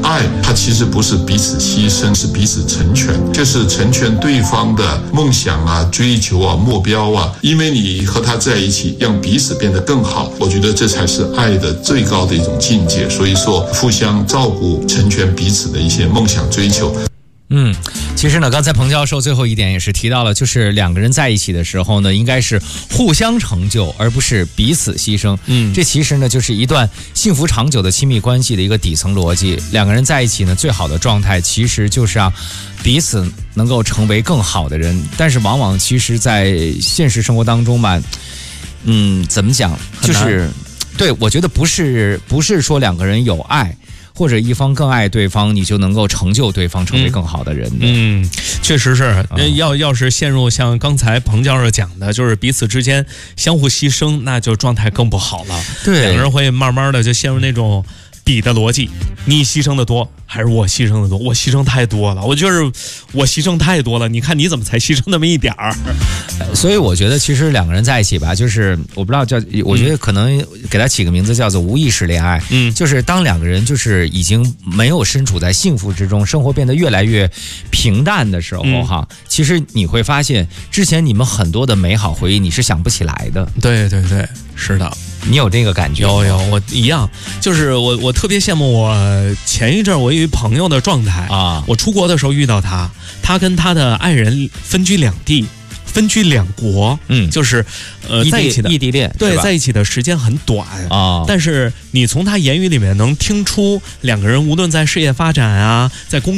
爱它其实不是彼此牺牲，是彼此成全，就是成全对方的梦想啊、追求啊、目标啊。因为你和他在一起，让彼此变得更好，我觉得这才是爱的最高的一种境界。所以说，互相照顾、成全彼此的一些梦想追求。 其实呢，刚才彭教授最后一点也是提到了，就是两个人在一起的时候呢，应该是互相成就，而不是彼此牺牲。这其实呢，就是一段幸福长久的亲密关系的一个底层逻辑。两个人在一起呢，最好的状态其实就是让彼此能够成为更好的人。但是往往其实在现实生活当中吧，怎么讲，就是对，我觉得不是说两个人有爱，或者一方更爱对方，你就能够成就对方成为更好的人。 确实是。要是陷入像刚才彭教授讲的，就是彼此之间相互牺牲，那就状态更不好了。对，两个人会慢慢的就陷入那种比的逻辑，你牺牲的多还是我牺牲的多？我牺牲太多了，我牺牲太多了，你看你怎么才牺牲那么一点儿？ 所以我觉得其实两个人在一起吧，就是我不知道我觉得可能给他起个名字叫做无意识恋爱。就是当两个人就是已经没有身处在幸福之中，生活变得越来越平淡的时候哈，其实你会发现之前你们很多的美好回忆你是想不起来的。 对对对，是的。 你有这个感觉？ 有，我一样，就是我特别羡慕我前一阵我有一朋友的状态啊。我出国的时候遇到他跟他的爱人分居两地，分居两国，就是在一起的异地恋， 对，在一起的时间很短啊，但是你从他言语里面能听出两个人无论在事业发展啊，在工